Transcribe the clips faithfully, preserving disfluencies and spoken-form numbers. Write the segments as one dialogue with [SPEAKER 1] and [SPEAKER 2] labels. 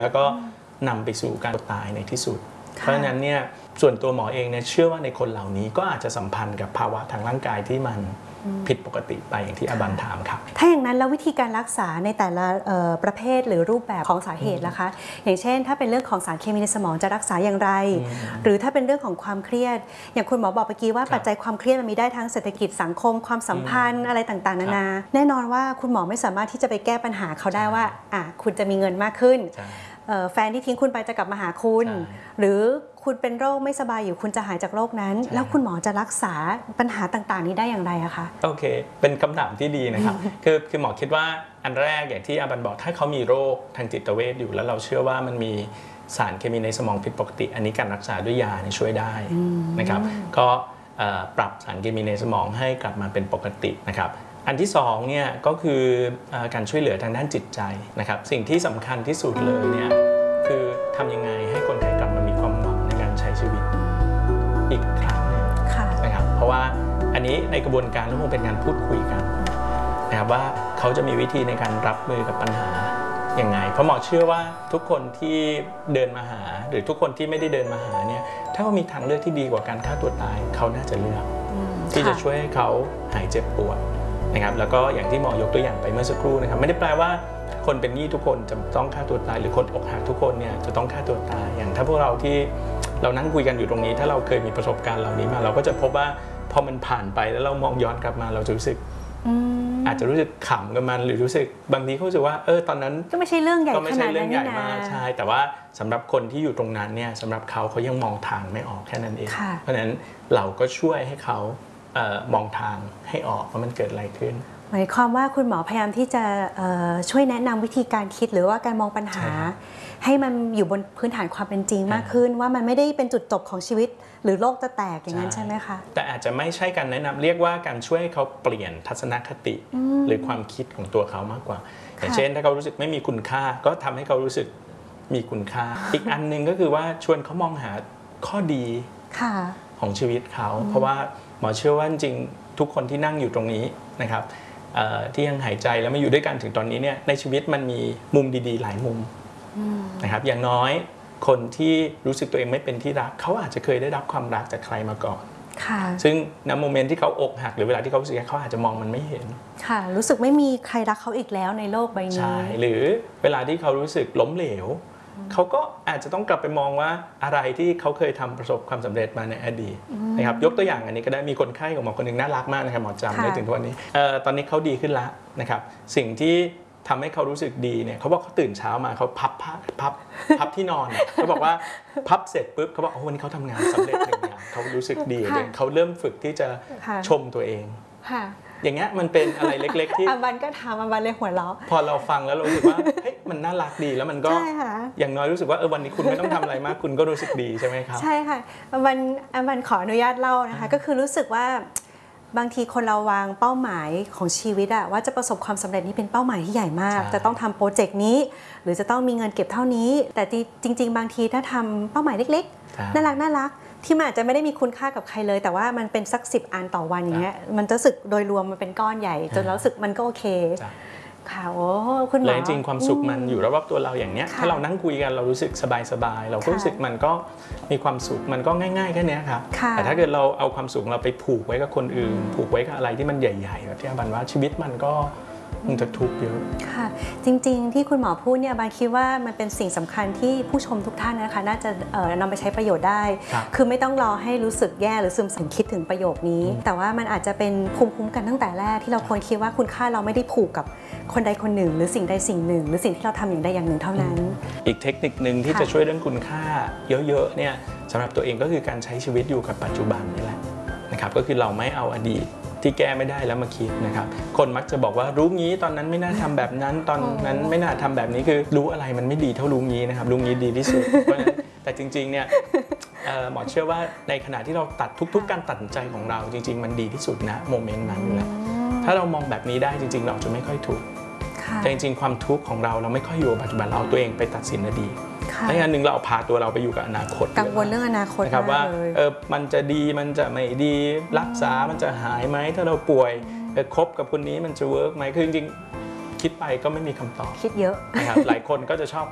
[SPEAKER 1] แล้วก็นำไปสู่การตายในที่สุดเพราะฉะนั้นเนี่ยส่วนตัวหมอเองเนี่ยเชื่อว่าในคนเหล่านี้ก็อาจจะสัมพันธ์กับภาวะทางร่างกายที่มันผิดปกติไปอย่างที่อบันถามครับ
[SPEAKER 2] ถ้าอย่างนั้นแล้ววิธีการรักษาในแต่ละประเภทหรือรูปแบบของสาเหตุล่ะคะอย่างเช่นถ้าเป็นเรื่องของสารเคมีในสมองจะรักษาอย่างไรหรือถ้าเป็นเรื่องของความเครียดอย่างคุณหมอบอกเมื่อกี้ว่าปัจจัยความเครียดมันมีได้ทั้งเศรษฐกิจสังคมความสัมพันธ์อะไรต่างๆนานาแน่นอนว่าคุณหมอไม่สามารถที่จะไปแก้ปัญหาเขาได้ว่าอ่ะคุณจะมีเงินมากขึ้นแฟนที่ทิ้งคุณไปจะกลับมาหาคุณหรือคุณเป็นโรคไม่สบายอยู่คุณจะหายจากโรคนั้นแล้วคุณหมอจะรักษาปัญหาต่างๆนี้ได้อย่างไรอะคะ
[SPEAKER 1] โอเคเป็นคำถามที่ดีนะครับ คือคือหมอคิดว่าอันแรกอย่างที่อาบันบอกถ้าเขามีโรคทางจิตเวชอยู่แล้วเราเชื่อว่ามันมีสารเคมีในสมองผิดปกติอันนี้การรักษาด้วยยาช่วยได้นะครับก็ปรับสารเคมีในสมองให้กลับมาเป็นปกตินะครับอันที่สองเนี่ยก็คือการช่วยเหลือทางด้านจิตใจนะครับสิ่งที่สำคัญที่สุดเลยเนี่ยคือทำยังไงให้คนไข้กลับมามีความหวังในการใช้ชีวิตอีกครั้งนึงนะครับเพราะว่าอันนี้ในกระบวนการก็คงเป็นการพูดคุยกันนะครับว่าเขาจะมีวิธีในการรับมือกับปัญหาอย่างไงเพราะหมอเชื่อว่าทุกคนที่เดินมาหาหรือทุกคนที่ไม่ได้เดินมาหาเนี่ยถ้าเขามีทางเลือกที่ดีกว่าการฆ่าตัวตายเขาน่าจะเลือกที่จะช่วยให้เขาหายเจ็บปวดนะครับแล้วก็อย่างที่หมอยกตัวอย่างไปเมื่อสักครู่นะครับไม่ได้แปลว่าคนเป็นหนี้ทุกคนจะต้องฆ่าตัวตายหรือคนอกหักทุกคนเนี่ยจะต้องฆ่าตัวตายอย่างถ้าพวกเราที่เรานั่งคุยกันอยู่ตรงนี้ถ้าเราเคยมีประสบการณ์เหล่านี้มาเราก็จะพบว่าพอมันผ่านไปแล้วเรามองย้อนกลับมาเราจะรู้สึกอาจจะรู้สึกขำกับมันหรือรู้สึกบางทีเขารู้สึกว่าเออตอนนั้น
[SPEAKER 2] ก็ไม่ใช่เรื่องใหญ่
[SPEAKER 1] ขนาดนั้นนี่นะใช่แต่ว่าสำหรับคนที่อยู่ตรงนั้นเนี่ยสำหรับเขาเขายังมองทางไม่ออกแค่นั้นเองเพราะฉะนั้นเราก็ช่วยให้เขามองทางให้ออกว่ามันเกิดอะไรขึ้น
[SPEAKER 2] หมายความว่าคุณหมอพยายามที่จะช่วยแนะนำวิธีการคิดหรือว่าการมองปัญหาให้มันอยู่บนพื้นฐานความเป็นจริงมากขึ้นว่ามันไม่ได้เป็นจุดจบของชีวิตหรือโลกจะแตกอย่างนั้นใช่ไหมคะ
[SPEAKER 1] แต่อาจจะไม่ใช่การแนะนำเรียกว่าการช่วยให้เขาเปลี่ยนทัศนคติหรือความคิดของตัวเขามากกว่าอย่างเช่นถ้าเขารู้สึกไม่มีคุณค่าก็ทำให้เขารู้สึกมีคุณค่าอีกอันนึงก็คือว่าชวนเขามองหาข้อดีของชีวิตเขาเพราะว่าหมอเชื่อว่าจริงทุกคนที่นั่งอยู่ตรงนี้นะครับที่ยังหายใจแล้วมาอยู่ด้วยกันถึงตอนนี้เนี่ยในชีวิตมันมีมุมดีๆหลายมุมนะครับอย่างน้อยคนที่รู้สึกตัวเองไม่เป็นที่รักเขาอาจจะเคยได้รับความรักจากใครมาก่อนซึ่งในโมเมนต์ที่เขาอกหักหรือเวลาที่เขารู้สึกเขาอาจจะมองมันไม่เห็น
[SPEAKER 2] ค่ะรู้สึกไม่มีใครรักเขาอีกแล้วในโลกใบนี้ใช่
[SPEAKER 1] หรือเวลาที่เขารู้สึกล้มเหลวเขาก็อาจจะต้องกลับไปมองว่าอะไรที่เขาเคยทำประสบความสำเร็จมาในอดีตนะครับยกตัวอย่างอันนี้ก็ได้มีคนไข้ของหมอคนหนึ่งน่ารักมากนะครับหมอจำได้ถึงทุกวันนี้ตอนนี้เขาดีขึ้นแล้วนะครับสิ่งที่ทำให้เขารู้สึกดีเนี่ยเขาบอกเขาตื่นเช้ามาเขาพับพับพับพับที่นอนเขาบอกว่าพับเสร็จปุ๊บเขาบอกโอ้วันนี้เขาทำงานสำเร็จหนึ่งอย่างเขารู้สึกดีเลยเขาเริ่มฝึกที่จะชมตัวเองอย่างเงี้ยมันเป็นอะไรเล็กๆที่
[SPEAKER 2] อาบันก็ทำอาบันเลยหัวเราะ
[SPEAKER 1] พอเราฟังแล้วเรารู้สึกว่าเฮ้ยมันน่ารักดีแล้วมันก็อย่างน้อยรู้สึกว่าเออวันนี้คุณไม่ต้องทำอะไรมากคุณก็รู้สึกดีใช่ไหมครับ
[SPEAKER 2] ใช่ค่ะอาบันอาบันขออนุญาตเล่านะคะก็คือรู้สึกว่าบางทีคนเราวางเป้าหมายของชีวิตอะว่าจะประสบความสำเร็จนี้เป็นเป้าหมายที่ใหญ่มากจะต้องทำโปรเจกต์นี้หรือจะต้องมีเงินเก็บเท่านี้แต่จริงๆบางทีถ้าทำเป้าหมายเล็กๆน่ารักน่ารักที่มันอาจจะไม่ได้มีคุณค่ากับใครเลยแต่ว่ามันเป็นสักสิบอันต่อวันอย่างเงี้ยมันจะรู้สึกโดยรวมมันเป็นก้อนใหญ่จนเรารู้สึกมันก็โอเคค่ะโอ้คุณหมอ
[SPEAKER 1] เลยจริงความสุขมันอยู่รอบๆตัวเราอย่างเนี้ยถ้าเรานั่งคุยกันเรารู้สึกสบายๆเราก็รู้สึกมันก็มีความสุขมันก็ง่ายๆแค่นี้ครับแต่ถ้าเกิดเราเอาความสุขเราไปผูกไว้กับคนอื่นผูกไว้กับอะไรที่มันใหญ่ๆแบบที่อาบันว่าชีวิตมันก็มันจะทุกข์เยอะ
[SPEAKER 2] ค่ะจริงๆที่คุณหมอพูดเนี่ยบางคิดว่ามันเป็นสิ่งสำคัญที่ผู้ชมทุกท่านนะคะน่าจะนำไปใช้ประโยชน์ได้คือไม่ต้องรอให้รู้สึกแย่หรือซึมซับคิดถึงประโยคนี้แต่ว่ามันอาจจะเป็นภูมิคุ้มกันตั้งแต่แรกที่เราควรคิดว่าคุณค่าเราไม่ได้ผูกกับคนใดคนหนึ่งหรือสิ่งใดสิ่งหนึ่งหรือสิ่งที่เราทำอย่างใดอย่างหนึ่งเท่านั้น
[SPEAKER 1] อีกเทคนิคนึงที่จะช่วยเรื่องคุณค่าเยอะๆเนี่ยสำหรับตัวเองก็คือการใช้ชีวิตอยู่กับปัจจุบันนี่แหละนะครับก็คือเราไม่เอาอดีตที่แก้ไม่ได้แล้วมาคิดนะครับคนมักจะบอกว่ารู้งี้ตอนนั้นไม่น่าทำแบบนั้นตอนนั้นไม่น่าทำแบบนี้คือรู้อะไรมันไม่ดีเท่ารู้งี้นะครับรู้งี้ดีที่สุดเพราะฉะนั้นแต่จริงๆเนี่ยหมอเชื่อว่าในขณะที่เราตัดทุกๆการตัดสินใจของเราจริงๆมันดีที่สุดนะโมเมนต์นั้นอยู่แล้วถ้าเรามองแบบนี้ได้จริงๆเราจะไม่ค่อยทุกข์แต่จริงๆความทุกข์ของเราเราไม่ค่อยอยู่ปัจจุบันเราตัวเองไปตัดสินอดีตและอย่างหนึ่งเราพาตัวเราไปอยู่กับอนาคต
[SPEAKER 2] กังวลเรื่องอนาคต
[SPEAKER 1] นะครับว่าเออมันจะดีมันจะไม่ดีรักษามันจะหายไหมถ้าเราป่วยคบกับคนนี้มันจะเวิร์กไหมคือจริงๆคิดไปก็ไม่มีคำตอบ
[SPEAKER 2] คิดเยอะ
[SPEAKER 1] นะครับหลายคนก็จะชอบ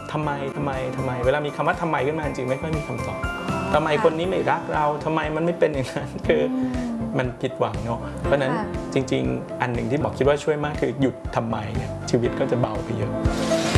[SPEAKER 1] ทำไมทำไมทำไมเวลามีคำว่าทำไมขึ้นมาจริงไม่ค่อยมีคำตอบทำไมคนนี้ไม่รักเราทำไมมันไม่เป็นอย่างนั้นคือมันผิดหวังเนาะเพราะฉะนั้นจริงๆอันหนึ่งที่บอกคิดว่าช่วยมากคือหยุดทำไมเนี่ยชีวิตก็จะเบาไปเยอะ